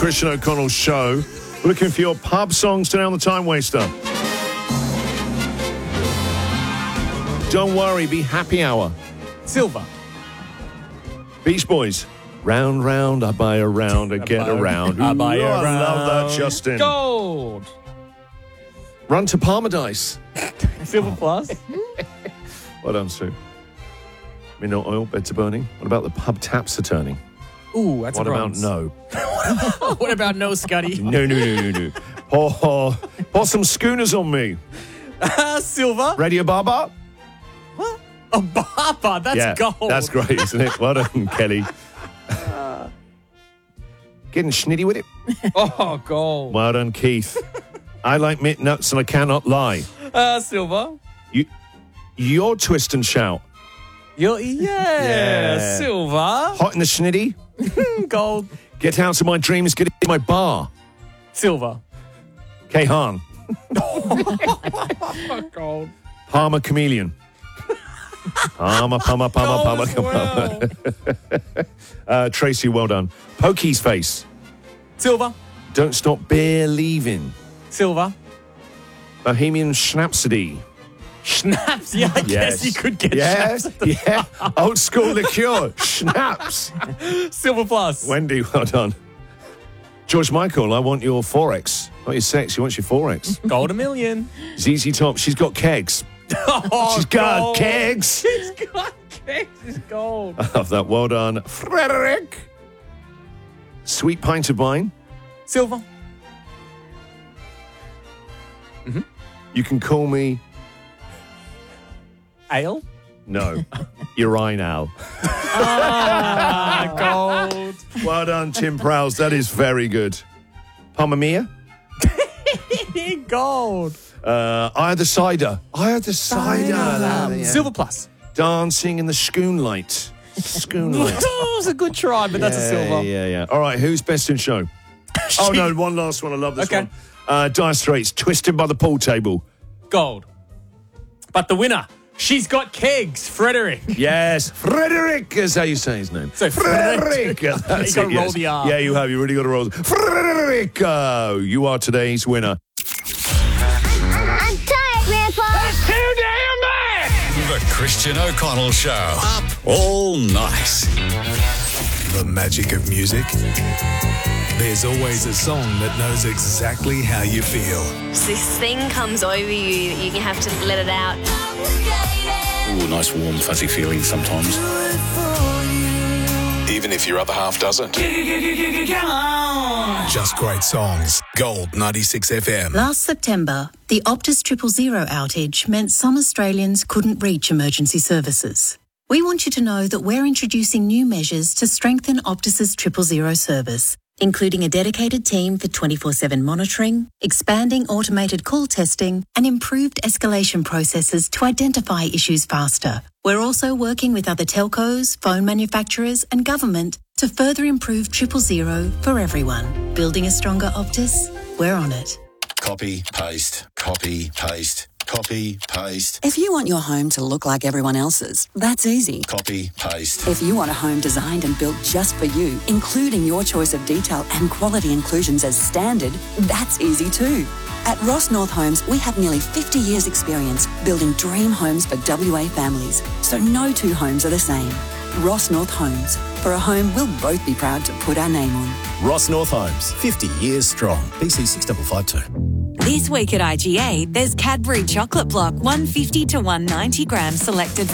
Christian O'Connell Show. We're looking for your pub songs today on the Time Waster. Don't worry, be happy hour. Silver. Beach Boys. Round, round, I buy a round, I get around. I buy a round. I love that, Justin. Gold. Run to Parmadice. Silver plus. Well done, Sue. Midnight oil, beds are burning. What about the pub taps are turning? Ooh, that's What a about bronze. no? What about no, Scuddy? No. Pour some schooners on me. Silver. Radio Baba? What? Oh, Baba, that's Yeah, gold. that's great, isn't it? Well done, Kelly. Getting schnitty with it. Oh, gold. Well done, Keith. I like mint nuts and I cannot lie. Silver. Your twist and shout. Yeah, silver. Hot in the schnitty. Gold. Get out of my dreams, get into my bar. Silver. Kehan. Gold. Palmer Chameleon. Palmer. Gold as well. Tracy, well done. Pokey's face. Silver. Don't stop believing. Silver. Bohemian Schnapsody. Schnapps. Yeah, I guess you could get Yes, schnapps. yeah. Old school liqueur. Schnapps. Silver plus. Wendy, well done. George Michael, I want your 4X. Not your sex, he wants your 4X. Gold a million. ZZ Top, she's got kegs. Oh, She's got gold. kegs. She's got kegs. It's gold. I love that. Well done. Frederick. Sweet pint of wine. Silver. You can call me... Ale. No. Urinal. Gold. Well done, Tim Prowse. That is very good. Palma Mia. Gold. Eye of the Cider. Eye of the Cider. Yeah. Silver plus. Dancing in the schoon light. Schoon light. Oh, it's a good try, but that's a silver. Yeah. All right, who's best in show? Oh, no, one last one. I love this Okay. one. Dire Straits, Twisted by the Pool Table. Gold. But the winner, she's got kegs, Frederick. Yes, Frederick is how you say his name. So Frederick. That's You gotta it, roll yes. the R. Yeah, you have. You really got to roll. Frederick, you are today's winner. I'm tired, Grandpa. That's too damn bad! The Christian O'Connell Show. Up all night. The magic of music. There's always a song that knows exactly how you feel. This thing comes over you, you have to let it out. Ooh, nice warm fuzzy feeling sometimes. Even if your other half doesn't. Just great songs. Gold 96 FM. Last September, the Optus 000 outage meant some Australians couldn't reach emergency services. We want you to know that we're introducing new measures to strengthen Optus's 000 service, including a dedicated team for 24/7 monitoring, expanding automated call testing, and improved escalation processes to identify issues faster. We're also working with other telcos, phone manufacturers, and government to further improve 000 for everyone. Building a stronger Optus? We're on it. Copy, paste, copy, paste, copy, paste, If you want your home to look like everyone else's, that's easy. copy, paste. If you want a home designed and built just for you, including your choice of detail and quality inclusions as standard, that's easy too. At Ross North Homes, we have nearly 50 years' experience building dream homes for WA families, so no two homes are the same. Ross North Homes, for a home we'll both be proud to put our name on. Ross North Homes, 50 years strong. BC 6552. This week at IGA, there's Cadbury Chocolate Block 150 to 190 grams selected